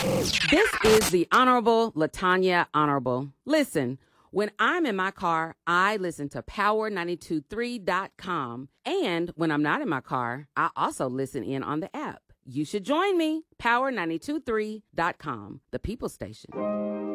This is the Honorable Latanya Honorable. Listen, when I'm in my car, I listen to Power923.com. And when I'm not in my car, I also listen in on the app. You should join me, Power923.com, the People Station.